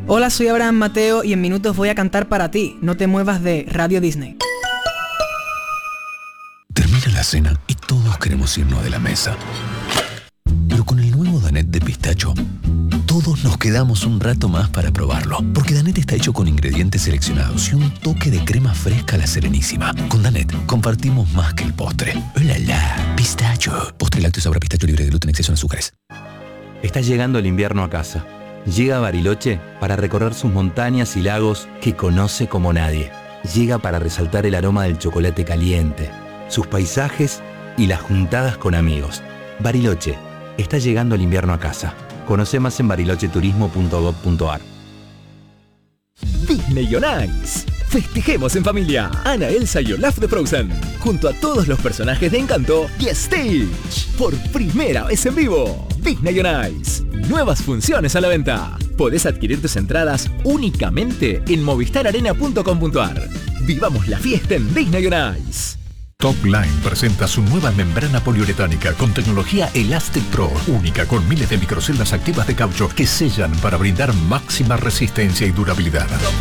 Hola, soy Abraham Mateo y en minutos voy a cantar para ti. No te muevas de Radio Disney. Termina la cena y todos queremos irnos de la mesa. Pero con el nuevo Danett de pistacho, todos nos quedamos un rato más para probarlo. Porque Danett está hecho con ingredientes seleccionados y un toque de crema fresca a la Serenísima. Con Danett compartimos más que el postre. ¡Oh, la, la! Pistacho. Postre lácteo sabor a pistacho libre de gluten, exceso en azúcares. Está llegando el invierno a casa. Llega a Bariloche para recorrer sus montañas y lagos que conoce como nadie. Llega para resaltar el aroma del chocolate caliente, sus paisajes y las juntadas con amigos. Bariloche, está llegando el invierno a casa. Conoce más en barilocheturismo.gov.ar. Disney on Ice. Festejemos en familia. Anna, Elsa y Olaf de Frozen, junto a todos los personajes de Encanto y Stitch, por primera vez en vivo. Disney on Ice. Nuevas funciones a la venta. Podés adquirir tus entradas únicamente en movistararena.com.ar. Vivamos la fiesta en Disney on Ice. Top Line presenta su nueva membrana poliuretánica con tecnología Elastic Pro, única con miles de microceldas activas de caucho que sellan para brindar máxima resistencia y durabilidad.